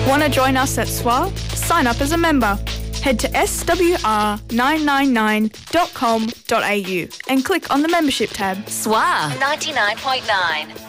Want to join us at SWA? Sign up as a member. Head to swr999.com.au and click on the membership tab. SWA 99.9.